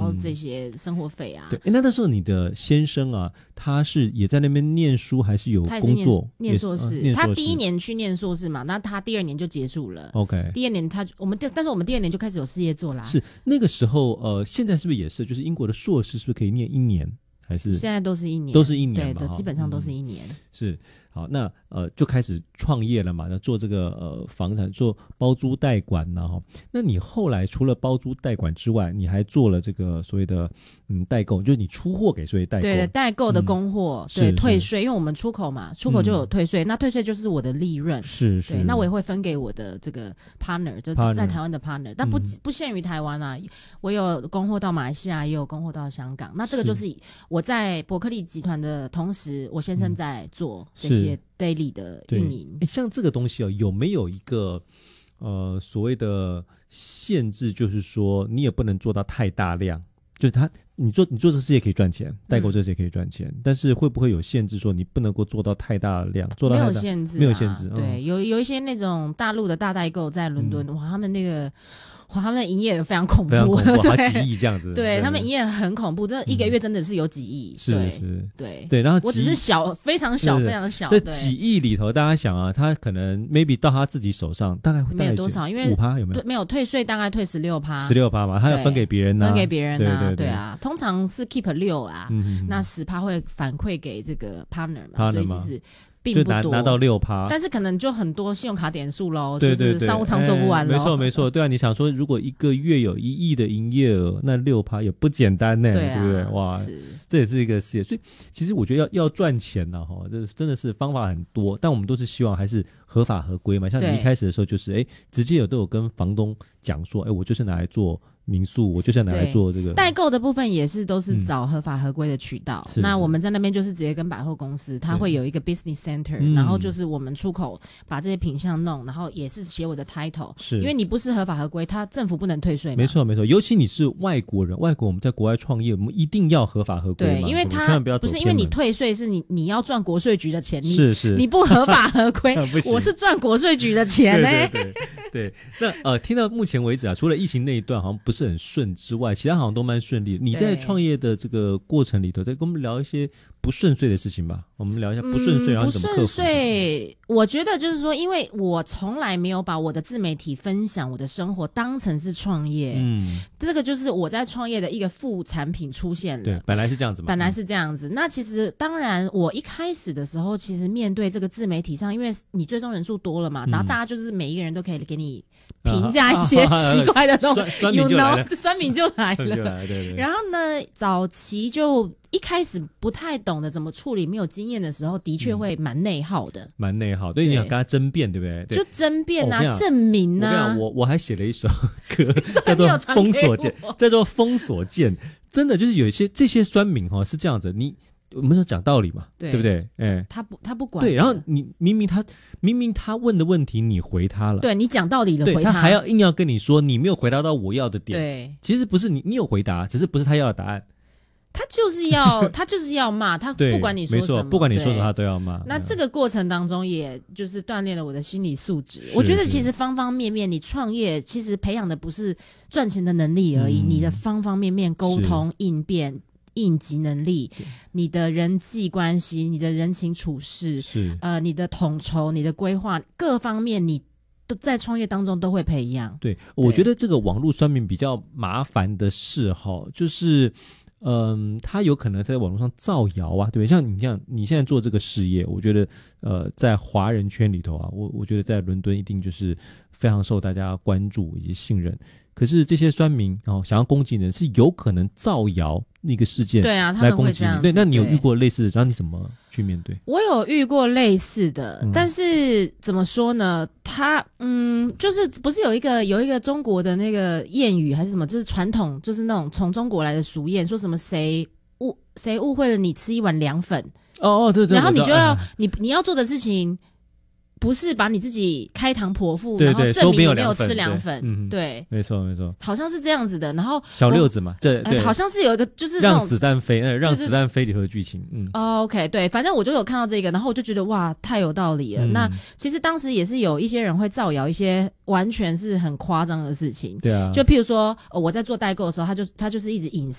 后这些生活费啊。 对，那时候你的先生啊，他是也在那边念书还是有工作？ 念硕士，他第1年去念硕士嘛，那他第2年就结束了。 OK， 第2年但是我们第2年就开始有事业做啦。 是那个时候现在是不是也是，就是英国的硕士是不是可以念1年？还是现在都是1年， 都是1年嘛， 对的，基本上都是1年。 是好，那就开始创业了嘛，那做这个房产，做包租代管哈。那你后来除了包租代管之外，你还做了这个所谓的代购，就是你出货给所谓代购， 对代购的供货，对退税，因为我们出口嘛，出口就有退税，那退税就是我的利润， 是对，那我也会分给我的这个 partner， 就在台湾的 partner， 但不限于台湾啊，我有供货到马来西亚，也有供货到香港，那这个就是我在伯克利集团的同时，我先生在做这些 daily 的运营。 像这个东西有没有一个所谓的限制，就是说你也不能做到太大量，就是你做这事也可以赚钱，代购这些也可以赚钱，但是会不会有限制，说你不能够做到太大量？做到太大没有限制， 没有限制。 对，有一些那种大陆的大代购在伦敦，哇，他们的营业额非常恐怖， 好几亿这样子。 对，他们营业额很恐怖，这1个月真的是有几亿。 对，然后我只是非常小，非常小。 这几亿里头，大家想啊，他可能 maybe 到他自己手上大概没有多少，因为 5%有没有？ 对，没有退税，大概退 16%嘛，他要分给别人分给别人啊，对啊，通常是 keep 6啊，那10%会反馈给这个 partner 嘛，所以其实并不多， 就拿到6%， 但是可能就很多信用卡点数咯，就是商务舱做不完咯。 没错，对啊，你想说如果1个月有1亿的营业额，那6%也不简单呢，对不对？哇，这也是一个事业，所以其实我觉得要赚钱呢，这真的是方法很多，但我们都是希望还是合法合规嘛。像你一开始的时候就是直接都有跟房东讲说，我就是拿来做民宿，我就是拿来做这个代购的部分，也是都是找合法合规的渠道。那我们在那边就是直接跟百货公司，它会有一个 business center，然后就是我们出口把这些品项弄，然后也是写我的 title， 因为你不是合法合规，它政府不能退税嘛。 没错，尤其你是外国人，我们在国外创业，我们一定要合法合规嘛。 对，因为它不是因为你退税，是你要赚国税局的钱，你不合法合规，我是赚国税局的钱对，那听到目前为止啊，除了疫情那一段好像不是很顺之外，其他好像都蛮顺利的。你在创业的这个过程里头，再跟我们聊一些不顺遂的事情吧。我们聊一下不顺遂，然后你怎么克服？ 不顺遂，我觉得就是说，因为我从来没有把我的自媒体分享我的生活当成是创业，这个就是我在创业的一个副产品出现了。 对，本来是这样子嘛。 本来是这样子。那其实当然，我一开始的时候，其实面对这个自媒体上，因为你追踪人数多了嘛，然后大家就是每一个人都可以给你评价一些奇怪的东西，酸民就来了。对。然后呢，早期就一开始不太懂得怎么处理，没有经验的时候，的确会蛮内耗的。蛮内耗，对，你想跟他争辩，对不对？ 就争辩啊，证明啊。 我还写了一首歌，叫做《封锁键》，叫做《封锁键》。真的就是有一些这些酸民是这样子，我们说讲道理嘛，对不对？ 他不管。 对，然后你明明他问的问题你回他了， 对你讲道理的回他还要硬要跟你说你没有回答到我要的点。 对， 其实不是你有回答，只是不是他要的答案。 他就是要骂他，不管你说什么， 不管你说什么他都要骂。 那这个过程当中，也就是锻炼了我的心理素质。我觉得其实方方面面，你创业其实培养的不是赚钱的能力而已，你的方方面面沟通应变。应急能力，你的人际关系，你的人情处事，你的统筹，你的规划，各方面你都在创业当中都会培养。 对，我觉得这个网络酸民比较麻烦的是就是他有可能在网络上造谣啊，对不对？像你现在做这个事业，我觉得在华人圈里头啊，我觉得在伦敦一定就是非常受大家关注以及信任。可是这些酸民想要攻击你的是有可能造谣那个事件， 对啊，他们会这样子。 对，那你有遇过类似的，然后你怎么去面对？ 我有遇过类似的，但是怎么说呢？他就是不是有一个中国的那个谚语还是什么，就是传统，就是那种从中国来的俗谚，说什么谁误会了你吃一碗凉粉对， 然后你就要你要做的事情。不是把你自己开膛破腹，然后证明你没有吃凉粉，对， 没错， 好像是这样子的。然后小六子嘛， 好像是有一个就是让子弹飞，让子弹飞里头的剧情 ，OK， 对，反正我就有看到这个，然后我就觉得哇，太有道理了。那其实当时也是有一些人会造谣一些完全是很夸张的事情， 对啊， 就譬如说我在做代购的时候，他就是一直影